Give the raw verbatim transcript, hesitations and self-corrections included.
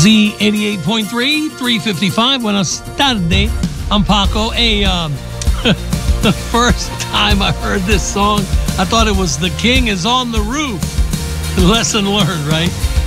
Z eighty-eight point three, three fifty-five. Buenas tardes. I'm Paco. Hey, um, the first time I heard this song, I thought it was The King is on the Roof. Lesson learned, right?